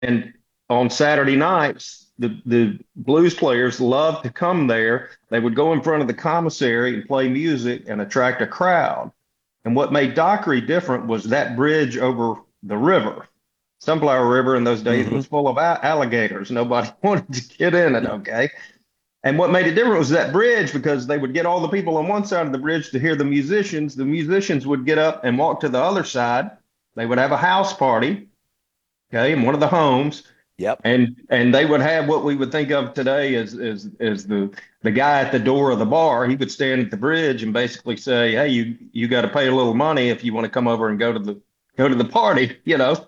And on Saturday nights, the blues players loved to come there. They would go in front of the commissary and play music and attract a crowd. And what made Dockery different was that bridge over the river. Sunflower River in those days Hmm. was full of alligators. Nobody wanted to get in it, okay? And what made it different was that bridge because they would get all the people on one side of the bridge to hear the musicians. The musicians would get up and walk to the other side. They would have a house party, okay, in one of the homes, Yep. and they would have what we would think of today as the guy at the door of the bar. He would stand at the bridge and basically say, "Hey, you got to pay a little money if you want to come over and go to the party," you know.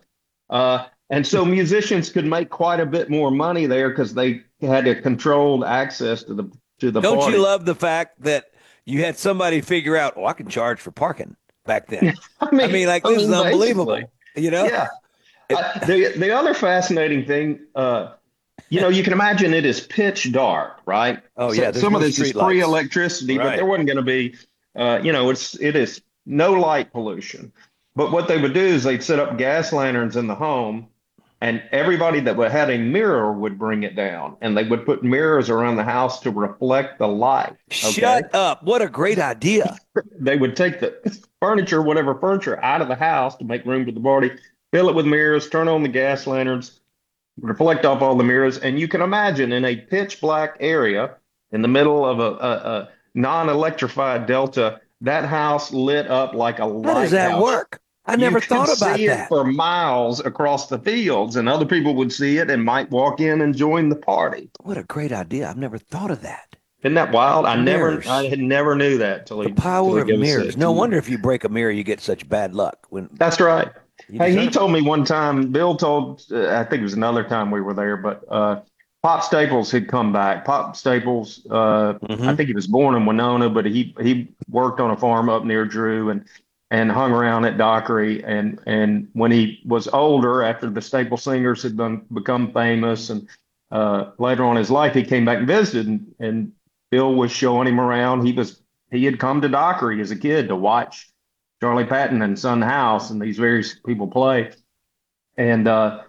And so musicians could make quite a bit more money there because they had a controlled access to the Don't you party. love the fact that you had somebody figure out, oh, I can charge for parking back then? I I mean, mean, like, I this is mean, basically, unbelievable, you know? yeah. It, The other fascinating thing, you can imagine it is pitch dark, right? oh, So yeah, there's some of no this is street lights. pre-electricity, but Right. there wasn't going to be, it is no light pollution. But what they would do is they'd set up gas lanterns in the home, and everybody that had a mirror would bring it down, and they would put mirrors around the house to reflect the light. Okay, Shut up. What a great idea. they would take the furniture, whatever furniture, out of the house to make room for the party, fill it with mirrors, turn on the gas lanterns, reflect off all the mirrors. And you can imagine in a pitch black area in the middle of a non-electrified delta, that house lit up like a How does that lighthouse. work? I You never could thought about see it that. for miles across the fields, and other people would see it and might walk in and join the party. What a great idea. I've never thought of that. Isn't that wild? I Mirrors. had never knew that till The he power of gave us mirrors. that No tour. wonder if you break a mirror, you get such bad luck when That's right. you Hey, he deserve it. told me one time, Bill told, I think it was another time we were there, but Pop Staples had come back. Pop Staples, I Hmm. think he was born in Winona, but he worked on a farm up near Drew and hung around at Dockery. And when he was older, after the Staple Singers had become famous, and later on in his life, he came back and visited, and Bill was showing him around. He had come to Dockery as a kid to watch Charlie Patton and Son House and these various people play. And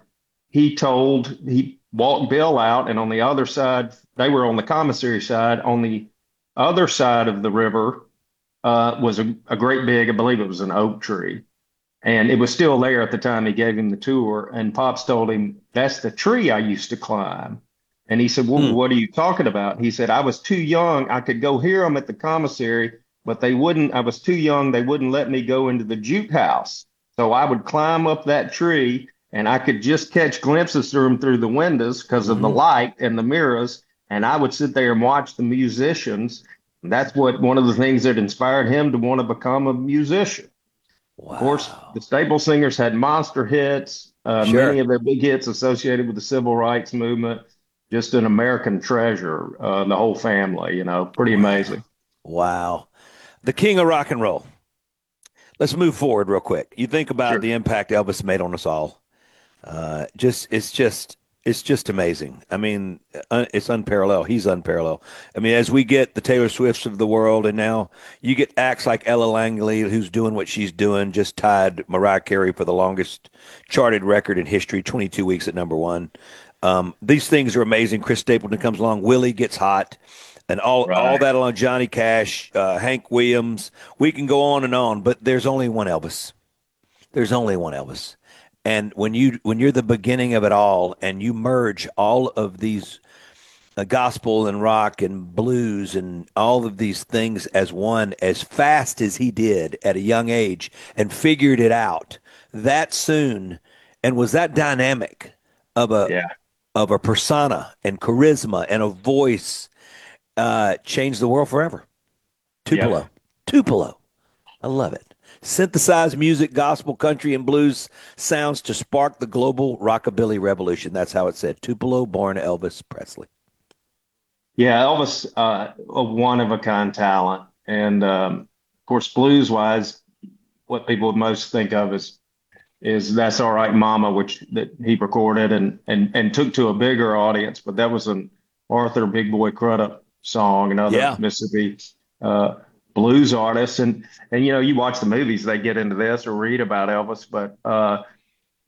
he walked Bill out, and on the other side, they were on the commissary side. On the other side of the river was a great big, I believe it was an oak tree. And it was still there at the time he gave him the tour. And Pops told him, "That's the tree I used to climb." And he said, "Well, Hmm. what are you talking about?" He said, "I was too young. I could go hear them at the commissary, but they wouldn't. I was too young. They wouldn't let me go into the jute house. So I would climb up that tree and I could just catch glimpses through them through the windows because of the Hmm. light and the mirrors. And I would sit there and watch the musicians. That's what one of the things that inspired him to want to become a musician. Of course, the Wow. Staple Singers had monster hits, many Sure. of their big hits associated with the civil rights movement. Just an American treasure, the whole family, pretty Wow. amazing. Wow. The king of rock and roll. Let's move forward real quick. You think about Sure. the impact Elvis made on us all. It's just amazing. I mean, it's unparalleled. He's unparalleled. I mean, as we get the Taylor Swifts of the world, and now you get acts like Ella Langley, who's doing what she's doing, just tied Mariah Carey for the longest charted record in history, 22 weeks at number one. These things are amazing. Chris Stapleton comes along, Willie gets hot, and all Right. that along. Johnny Cash, Hank Williams. We can go on and on, but there's only one Elvis. There's only one Elvis. And when you're the beginning of it all, and you merge all of these gospel and rock and blues and all of these things as one, as fast as he did at a young age, and figured it out that soon, and was that dynamic of a Yeah. of a persona and charisma and a voice, changed the world forever. Yep. Tupelo, Tupelo. I love it. Synthesized music, gospel, country, and blues sounds to spark the global rockabilly revolution. That's how it said. Tupelo born Elvis Presley. Yeah. Elvis, a one of a kind talent. And of course, blues wise, what people would most think of is "That's All Right, Mama," which that he recorded and took to a bigger audience. But that was an Arthur Big Boy Crudup song, another Yeah. Mississippi uh, blues artist. And you watch the movies, they get into this or read about Elvis. But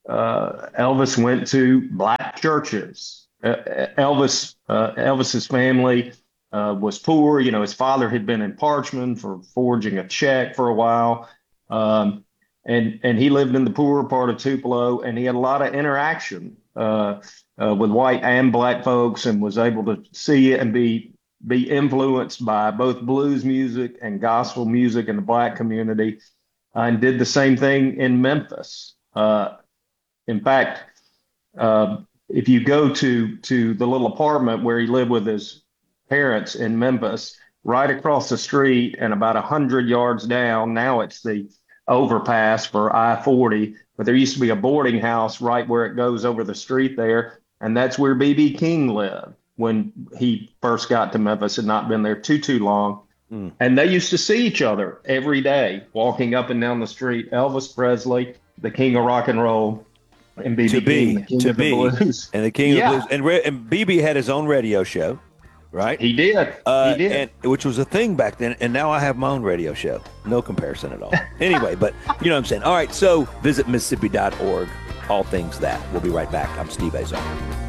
Elvis went to black churches. Elvis's family was poor. You know, his father had been in Parchman for forging a check for a while. And he lived in the poorer part of Tupelo, and he had a lot of interaction with white and black folks, and was able to see and be influenced by both blues music and gospel music in the black community, and did the same thing in Memphis. In fact, if you go to the little apartment where he lived with his parents in Memphis, right across the street and about 100 yards down, now it's the overpass for I-40, but there used to be a boarding house right where it goes over the street there, and that's where B.B. King lived when he first got to Memphis. Had not been there too long. And they used to see each other every day, walking up and down the street. Elvis Presley, the king of rock and roll, and B.B. King, the king of the blues. And the king of the blues. And B.B. had his own radio show, right? He did. He did. And, which was a thing back then. And now I have my own radio show. No comparison at all. Anyway, but you know what I'm saying. All right, so visit Mississippi.org. All things that. We'll be right back. I'm Steve Azar.